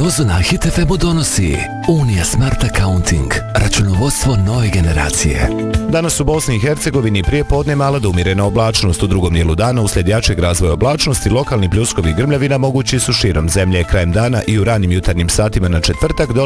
Pauzu na Hit FM-u donosi Unija Smart Accounting, računovodstvo nove generacije. Danas u Bosni i Hercegovini prije podne mala do umjerena oblačnost. U drugom dijelu dana uslijed jačeg razvoja oblačnosti lokalni pljuskovi grmljavina mogući su širom zemlje. Krajem dana i u ranim jutarnjim satima na četvrtak